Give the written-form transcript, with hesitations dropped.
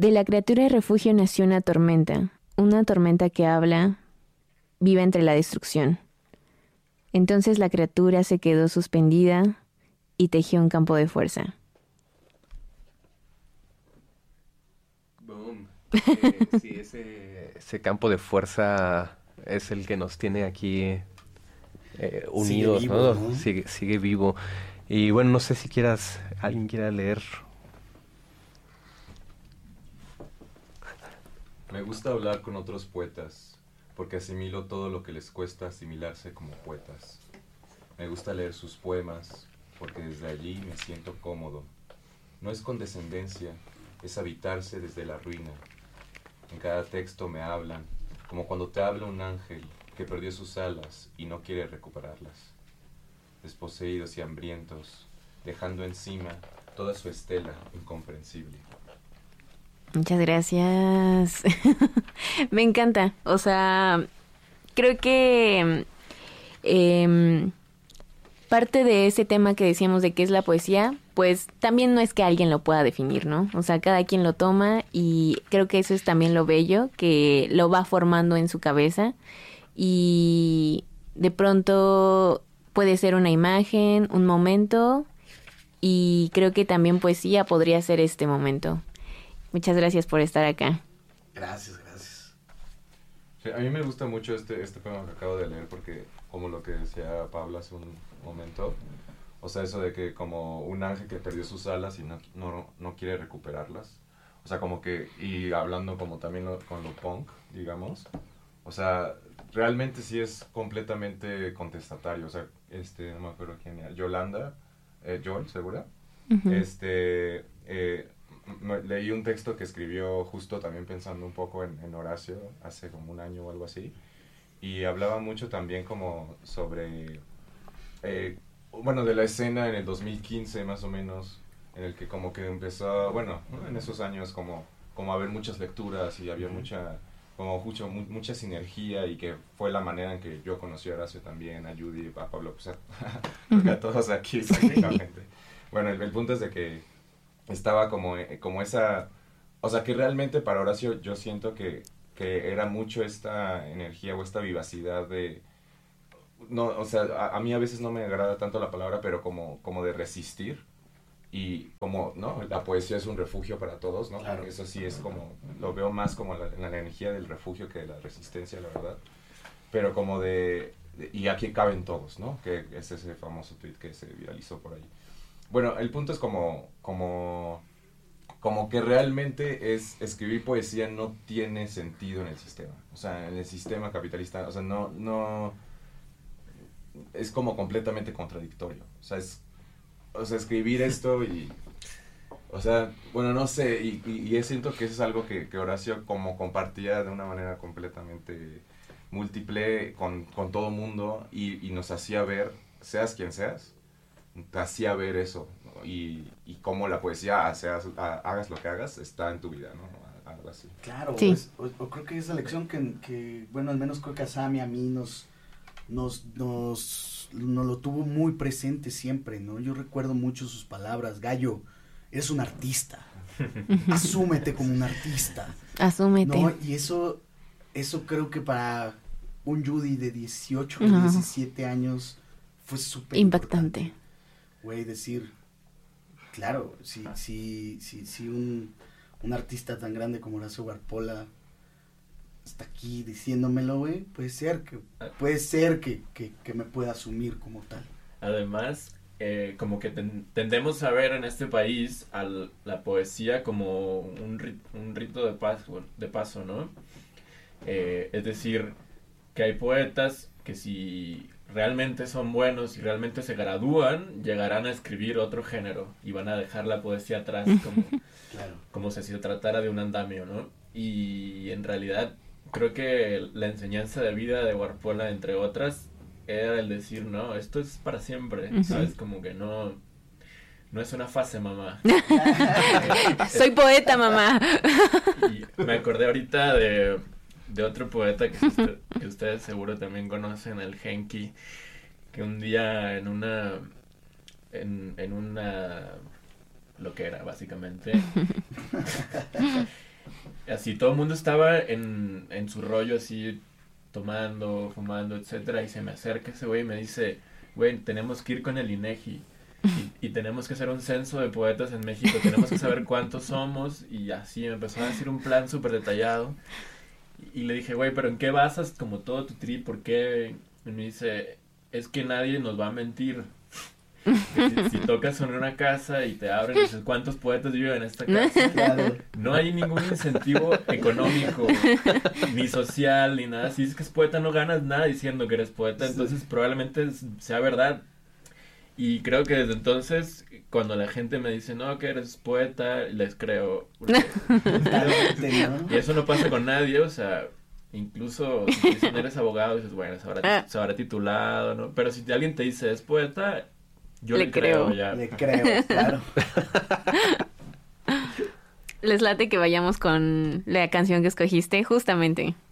De la criatura de refugio nació una tormenta que habla, vive entre la destrucción. Entonces la criatura se quedó suspendida y tejió un campo de fuerza. Boom. Sí, ese campo de fuerza es el que nos tiene aquí unidos, sigue vivo, ¿no? ¿no? Sigue vivo. Y bueno, no sé si alguien quiera leer. Me gusta hablar con otros poetas, porque asimilo todo lo que les cuesta asimilarse como poetas. Me gusta leer sus poemas, porque desde allí me siento cómodo. No es condescendencia, es habitarse desde la ruina. En cada texto me hablan, como cuando te habla un ángel que perdió sus alas y no quiere recuperarlas. Desposeídos y hambrientos, dejando encima toda su estela incomprensible. Muchas gracias. Me encanta. O sea, creo que parte de ese tema que decíamos de qué es la poesía, pues también no es que alguien lo pueda definir, ¿no? O sea, cada quien lo toma y creo que eso es también lo bello, que lo va formando en su cabeza y de pronto puede ser una imagen, un momento y creo que también poesía podría ser este momento. Muchas gracias por estar acá. Gracias. Sí, a mí me gusta mucho este poema que acabo de leer porque, como lo que decía Pablo hace un momento, o sea, eso de que como un ángel que perdió sus alas y no quiere recuperarlas, o sea, como que, y hablando como también con lo punk, digamos, o sea, realmente sí es completamente contestatario, o sea, no me acuerdo quién era, Joel, ¿segura? Uh-huh. Leí un texto que escribió justo también pensando un poco en Horacio hace como un año o algo así, y hablaba mucho también como sobre, de la escena en el 2015 más o menos, en el que como que empezó, en esos años como a haber muchas lecturas y había mucha sinergia, y que fue la manera en que yo conocí a Horacio también, a Judy, a Pablo, pues a todos aquí prácticamente. Bueno, el punto es de que estaba como esa, o sea, que realmente para Horacio yo siento que era mucho esta energía o esta vivacidad de, no, o sea, a mí a veces no me agrada tanto la palabra, pero como de resistir, y como, ¿no? La poesía es un refugio para todos, ¿no? Claro. Eso sí es como, lo veo más como la energía del refugio que de la resistencia, la verdad, pero como y aquí caben todos, ¿no? Que es ese famoso tweet que se viralizó por ahí. Bueno, el punto es como que realmente escribir poesía no tiene sentido en el sistema. O sea, en el sistema capitalista, o sea, no es como completamente contradictorio. O sea, escribir esto y, o sea, no sé, y siento que eso es algo que Horacio como compartía de una manera completamente múltiple con todo mundo, y nos hacía ver, seas quien seas, te hacía ver eso, ¿no? Y cómo la poesía, hagas lo que hagas, está en tu vida, ¿no? Algo así. Claro, Sí. o creo que es la lección que, al menos creo que a Sam y a mí nos lo tuvo muy presente siempre, ¿no? Yo recuerdo mucho sus palabras: Gallo, eres un artista, asúmete como un artista. Asúmete. ¿No? Y eso creo que para un Judy de 18 o 17 años fue súper impactante. Güey, decir, claro, si un artista tan grande como Horacio Guarpola está aquí diciéndomelo, güey, puede ser que me pueda asumir como tal. Además, como que tendemos a ver en este país a la poesía como un rito de paso, ¿no? Es decir, que hay poetas que si realmente son buenos y realmente se gradúan, llegarán a escribir otro género y van a dejar la poesía atrás Claro. como si se tratara de un andamio, ¿no? Y en realidad creo que la enseñanza de vida de Guarpola, entre otras, era el decir, no, esto es para siempre, ¿sabes? Como que no es una fase, mamá. Soy poeta, mamá. Y me acordé ahorita de otro poeta que ustedes seguro también conocen, el Genki, que un día en una lo que era básicamente así todo el mundo estaba en su rollo así, tomando, fumando, etcétera, y se me acerca ese güey y me dice, güey, tenemos que ir con el INEGI y tenemos que hacer un censo de poetas en México, tenemos que saber cuántos somos, y así me empezó a decir un plan súper detallado, y le dije, güey, pero ¿en qué basas como todo tu trip? ¿Por qué? Y me dice, es que nadie nos va a mentir. Si tocas en una casa y te abren y dices, ¿cuántos poetas viven en esta casa? Claro. No hay ningún incentivo económico, ni social, ni nada. Si dices que es poeta, no ganas nada diciendo que eres poeta, entonces probablemente sea verdad. Y creo que desde entonces, cuando la gente me dice, no, que eres poeta, les creo. Totalmente, ¿no? Y eso no pasa con nadie, o sea, incluso si te dicen eres abogado, dices, bueno, se habrá titulado, ¿no? Pero si alguien te dice, es poeta, yo le creo ya. Le creo, claro. Les late que vayamos con la canción que escogiste, justamente.